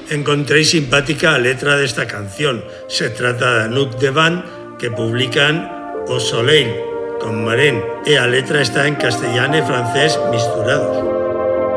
Encontrei simpática a letra desta canción. Se trata de Anouk de Band, que publican O Soleil con Marén, e a letra está en castellano e francés misturados.